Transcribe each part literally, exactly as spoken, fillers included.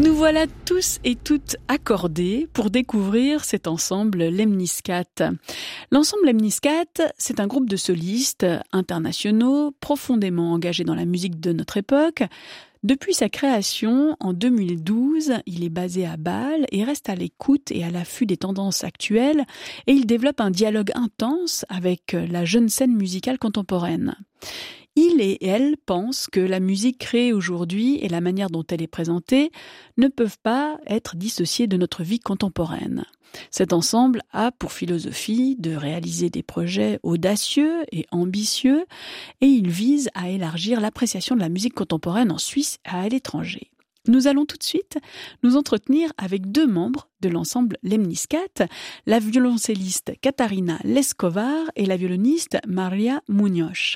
Nous voilà tous et toutes accordés pour découvrir cet ensemble Lemniscat. L'ensemble Lemniscat, c'est un groupe de solistes internationaux profondément engagés dans la musique de notre époque. Depuis sa création, en deux mille douze, il est basé à Bâle et reste à l'écoute et à l'affût des tendances actuelles, et il développe un dialogue intense avec la jeune scène musicale contemporaine. Il et elle pensent que la musique créée aujourd'hui et la manière dont elle est présentée ne peuvent pas être dissociées de notre vie contemporaine. Cet ensemble a pour philosophie de réaliser des projets audacieux et ambitieux, et il vise à élargir l'appréciation de la musique contemporaine en Suisse et à l'étranger. Nous allons tout de suite nous entretenir avec deux membres de l'ensemble Lemniscat, la violoncelliste Catarina Leskovar et la violoniste Maria Munoz.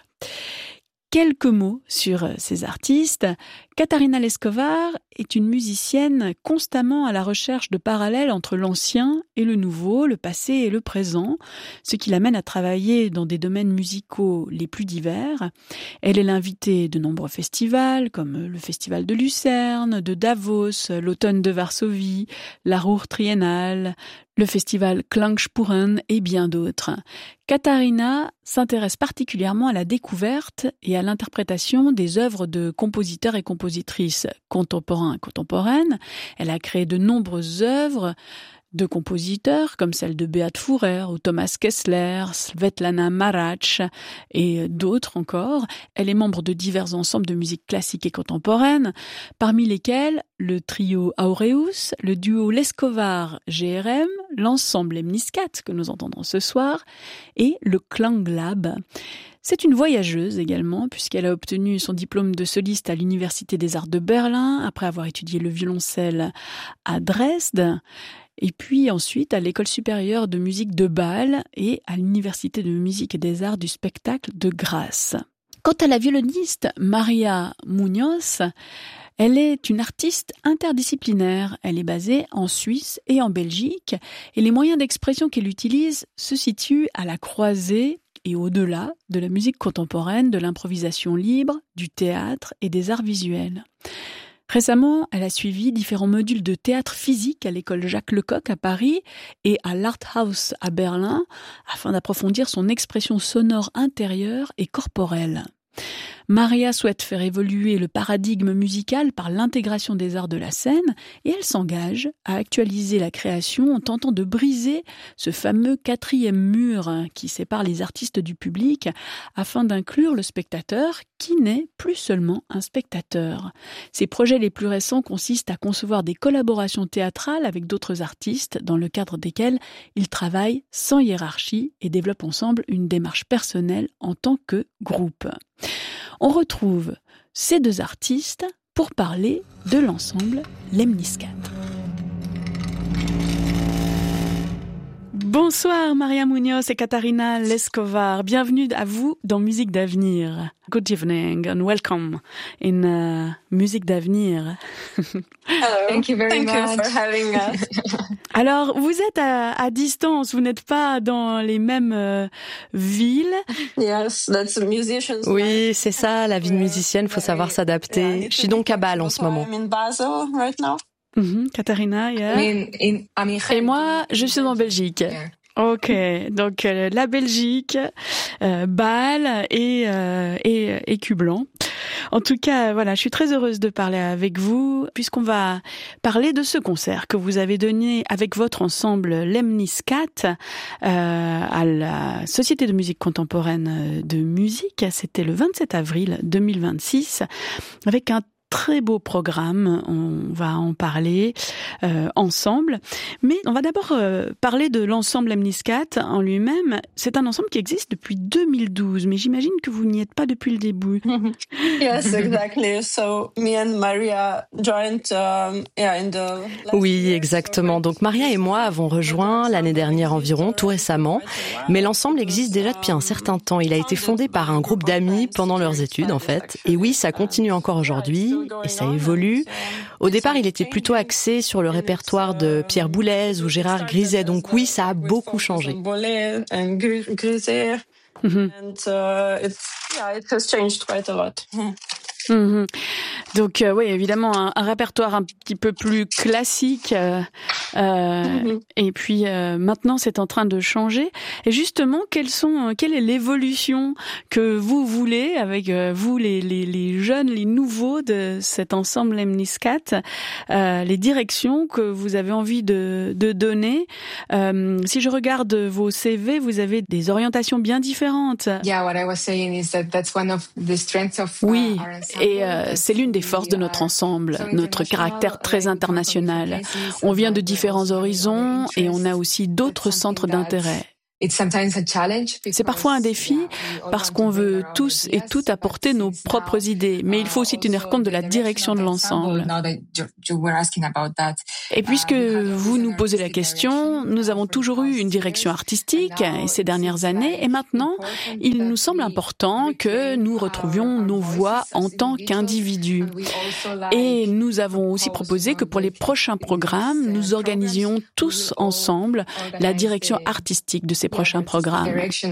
Quelques mots sur ces artistes. Catarina Leskovar est une musicienne constamment à la recherche de parallèles entre l'ancien et le nouveau, le passé et le présent, ce qui l'amène à travailler dans des domaines musicaux les plus divers. Elle est l'invitée de nombreux festivals, comme le Festival de Lucerne, de Davos, l'Automne de Varsovie, la Ruhr Triennale, le festival Klangspuren et bien d'autres. Catarina s'intéresse particulièrement à la découverte et à l'interprétation des œuvres de compositeurs et compositrices contemporains et contemporaines. Elle a créé de nombreuses œuvres de compositeurs comme celles de Beat Fourer ou Thomas Kessler, Svetlana Marach et d'autres encore. Elle est membre de divers ensembles de musique classique et contemporaine, parmi lesquels le trio Aureus, le duo Leskovar G R M, l'ensemble Lemniscat que nous entendrons ce soir et le Klanglab. C'est une voyageuse également, puisqu'elle a obtenu son diplôme de soliste à l'Université des Arts de Berlin, après avoir étudié le violoncelle à Dresde, et puis ensuite à l'École supérieure de musique de Bâle et à l'Université de musique et des arts du spectacle de Grasse. Quant à la violoniste Maria Munoz, elle est une artiste interdisciplinaire. Elle est basée en Suisse et en Belgique, et les moyens d'expression qu'elle utilise se situent à la croisée et au-delà de la musique contemporaine, de l'improvisation libre, du théâtre et des arts visuels. Récemment, elle a suivi différents modules de théâtre physique à l'école Jacques Lecoq à Paris et à l'Arthaus à Berlin, afin d'approfondir son expression sonore intérieure et corporelle. Maria souhaite faire évoluer le paradigme musical par l'intégration des arts de la scène, et elle s'engage à actualiser la création en tentant de briser ce fameux quatrième mur qui sépare les artistes du public, afin d'inclure le spectateur qui n'est plus seulement un spectateur. Ses projets les plus récents consistent à concevoir des collaborations théâtrales avec d'autres artistes, dans le cadre desquelles ils travaillent sans hiérarchie et développent ensemble une démarche personnelle en tant que groupe. On retrouve ces deux artistes pour parler de l'ensemble Lemniscat. Bonsoir Maria Munoz et Catarina Leskovar. Bienvenue à vous dans Musique d'Avenir. Good evening and welcome in uh, Musique d'Avenir. Hello. Thank you very Thank much. You for having us. Alors, vous êtes à, à distance, vous n'êtes pas dans les mêmes euh, villes. Yes, that's a musician's Oui, c'est ça, la vie de musicienne, faut savoir s'adapter. Je suis donc à Bâle en ce moment. I'm in Basel right now. Mm-hmm. Katharina, yeah. In, in, I'm in Et moi, je suis en Belgique. Yeah. Ok, donc euh, la Belgique, euh, Bâle et, euh, et, et Cublan. En tout cas, voilà, je suis très heureuse de parler avec vous, puisqu'on va parler de ce concert que vous avez donné avec votre ensemble Lemniscat euh, à la Société de musique contemporaine de musique. C'était le vingt-sept avril deux mille vingt-six, avec un très beau programme, on va en parler euh, ensemble. Mais on va d'abord euh, parler de l'ensemble Lemniscat en lui-même. C'est un ensemble qui existe depuis deux mille douze, mais j'imagine que vous n'y êtes pas depuis le début. Yes, exactly. So me and Maria joined um, yeah, in the Oui, exactement. Donc Maria et moi avons rejoint l'année dernière environ, tout récemment. Mais l'ensemble existe déjà depuis un certain temps. Il a été fondé par un groupe d'amis pendant leurs études, en fait. Et oui, ça continue encore aujourd'hui. Et ça évolue. Au départ, il était plutôt axé sur le répertoire de Pierre Boulez ou Gérard Griset. Donc oui, ça a beaucoup changé. Mm-hmm. And uh, it's, yeah, it has changed quite a lot. Mmh. Donc euh, oui, évidemment, un, un répertoire un petit peu plus classique. Euh, euh, mmh. Et puis euh, maintenant, c'est en train de changer. Et justement, quelles sont, quelle est l'évolution que vous voulez avec euh, vous, les, les, les jeunes, les nouveaux de cet ensemble Lemniscat, euh, les directions que vous avez envie de, de donner. Euh, si je regarde vos C V, vous avez des orientations bien différentes. Yeah, what I was saying is that that's one of the strengths of uh, oui. our ensemble. Et euh, c'est l'une des forces de notre ensemble, notre caractère très international. On vient de différents horizons et on a aussi d'autres centres d'intérêt. C'est parfois un défi parce qu'on veut tous et toutes apporter nos propres idées, mais il faut aussi tenir compte de la direction de l'ensemble. Et puisque vous nous posez la question, nous avons toujours eu une direction artistique ces dernières années et maintenant, il nous semble important que nous retrouvions nos voix en tant qu'individus. Et nous avons aussi proposé que pour les prochains programmes, nous organisions tous ensemble la direction artistique de ces prochains programmes.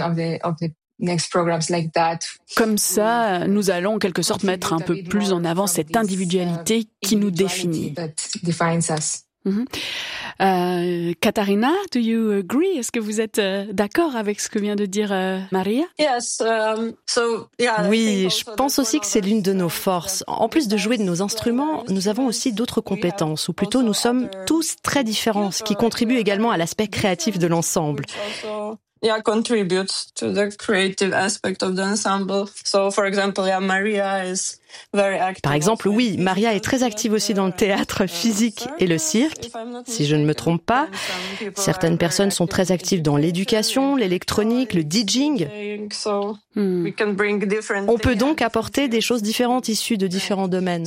Comme ça, nous allons en quelque sorte mettre un peu plus en avant cette individualité qui nous définit. Mm-hmm. Euh, Katharina, do you agree? Est-ce que vous êtes euh, d'accord avec ce que vient de dire euh, Maria? Yes, um, so, yeah, oui, je pense aussi que c'est l'une de nos forces. En plus de jouer de nos instruments, nous avons aussi d'autres compétences, ou plutôt nous sommes tous très différents, ce qui contribue également à l'aspect créatif de l'ensemble. Yeah, contributes to the creative aspect of the ensemble. So, for example, yeah, Maria is very active. Par exemple, oui, Maria est très active aussi dans le théâtre physique et le cirque, si je ne me trompe pas. Certaines personnes sont très actives dans l'éducation, l'électronique, le DJing. Hmm. On peut donc apporter des choses différentes issues de différents domaines.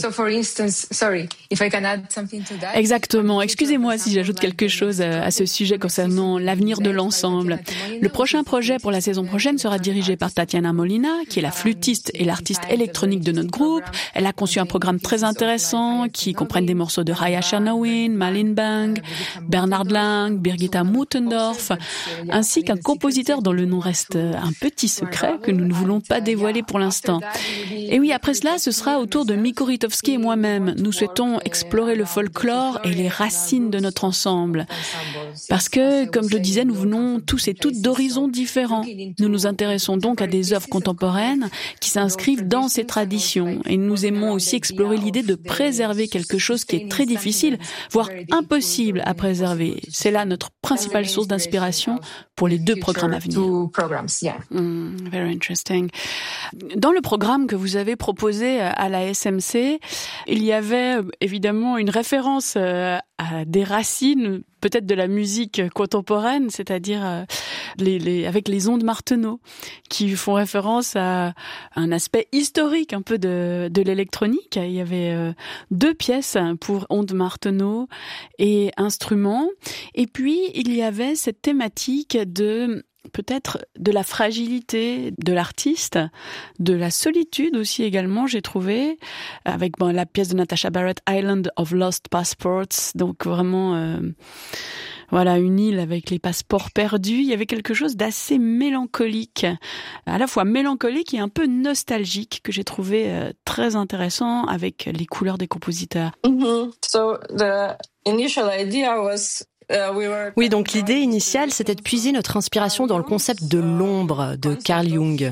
Exactement. Excusez-moi si j'ajoute quelque chose à ce sujet concernant l'avenir de l'ensemble. Le prochain projet pour la saison prochaine sera dirigé par Tatiana Molina, qui est la flûtiste et l'artiste électronique de notre groupe. Elle a conçu un programme très intéressant qui comprenne des morceaux de Raya Chernow-Win, Malin Bang, Bernhard Lang, Birgitta Muttendorf, ainsi qu'un compositeur dont le nom reste un petit secret que nous ne voulons pas dévoiler pour l'instant. Et oui, après cela, ce sera au tour de Mikko Rytovski et moi-même. Nous souhaitons explorer le folklore et les racines de notre ensemble. Parce que, comme je le disais, nous venons tous et toutes d'horizons différents. Nous nous intéressons donc à des œuvres contemporaines qui s'inscrivent dans ces traditions. Et nous aimons aussi explorer l'idée de préserver quelque chose qui est très difficile, voire impossible à préserver. C'est là notre principale source d'inspiration pour les deux programmes à venir. Mm, very interesting. Dans le programme que vous avez proposé à la S M C, il y avait évidemment une référence à des racines, peut-être de la musique contemporaine, c'est-à-dire les, les, avec les ondes Martenot, qui font référence à un aspect historique un peu de, de l'électronique. Il y avait deux pièces pour ondes Martenot et instruments. Et puis, il y avait cette thématique de peut-être de la fragilité de l'artiste, de la solitude aussi également, j'ai trouvé, avec bon, la pièce de Natasha Barrett, Island of Lost Passports, donc vraiment euh, voilà une île avec les passeports perdus. Il y avait quelque chose d'assez mélancolique, à la fois mélancolique et un peu nostalgique, que j'ai trouvé euh, très intéressant avec les couleurs des compositeurs. Mm-hmm. So the initial idea was Oui, donc l'idée initiale, c'était de puiser notre inspiration dans le concept de l'ombre de Carl Jung.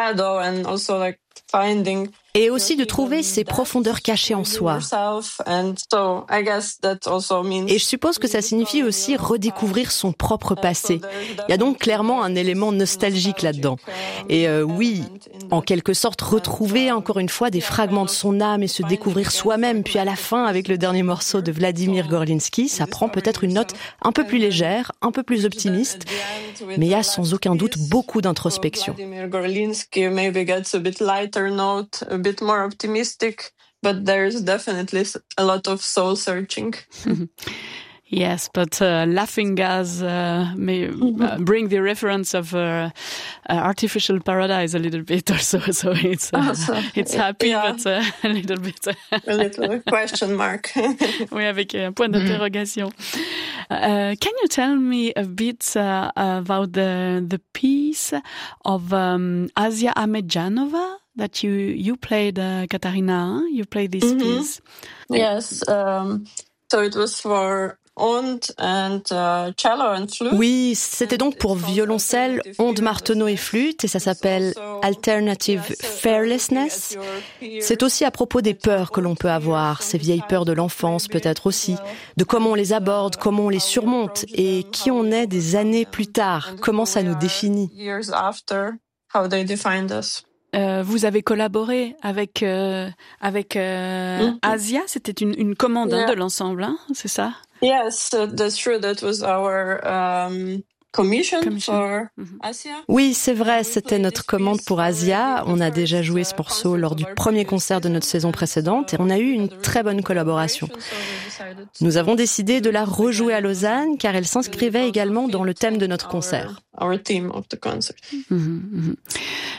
Et aussi de trouver ces profondeurs cachées en soi. Et je suppose que ça signifie aussi redécouvrir son propre passé. Il y a donc clairement un élément nostalgique là-dedans. Et euh, oui, en quelque sorte, retrouver encore une fois des fragments de son âme et se découvrir soi-même. Puis à la fin, avec le dernier morceau de Vladimir Gorlinsky, ça prend peut-être une note un peu plus légère, un peu plus optimiste, mais il y a sans aucun doute beaucoup d'introspection. A bit more optimistic, but there's definitely a lot of soul searching. Yes, but uh, Laughing Gas uh, may uh, bring the reference of uh, uh, Artificial Paradise a little bit also, so it's uh, also, it's happy, yeah. but uh, a little bit. A little question mark. Oui, avec un point d'interrogation. Uh, can you tell me a bit uh, about the the piece of um, Asia Ahmedjanova that you you played, uh, Katharina. Huh? You played this Mm-hmm. piece. Yes. Um, so it was for onde and uh, cello and flute. Oui, c'était donc pour violoncelle, onde, marteneau et flûte, et ça s'appelle Alternative Fearlessness. C'est aussi à propos des peurs que l'on peut avoir, ces vieilles peurs de l'enfance peut-être aussi, de comment on les aborde, comment on les surmonte, et qui on est des années plus tard, comment ça nous définit. Euh, vous avez collaboré avec euh, avec euh, mm-hmm. Asia, c'était une, une commande yeah. hein, de l'ensemble, hein, c'est ça? Yes, that's true. That was our um, commission, commission for mm-hmm. Asia. Oui, c'est vrai, c'était notre commande pour Asia. On a déjà joué ce morceau lors du premier concert de notre saison précédente et on a eu une très bonne collaboration. Nous avons décidé de la rejouer à Lausanne car elle s'inscrivait également dans le thème de notre concert. Our theme of the concert. Mm-hmm.